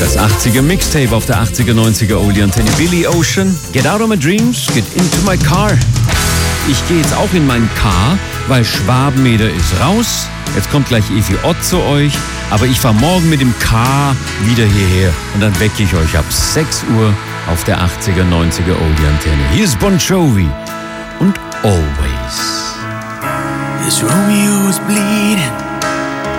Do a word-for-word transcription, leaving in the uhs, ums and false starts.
Das achtziger Mixtape auf der achtziger, neunziger Oldie Antenne. Billy Ocean, Get Out of My Dreams, Get Into My Car. Ich gehe jetzt auch in meinen Car, weil Schwabenmeter ist raus. Jetzt kommt gleich Evi Ott zu euch. Aber ich fahre morgen mit dem Car wieder hierher. Und dann wecke ich euch ab sechs Uhr auf der achtziger, neunziger Oldie Antenne. Hier ist Bon Jovi und Always. This Romeo is bleeding.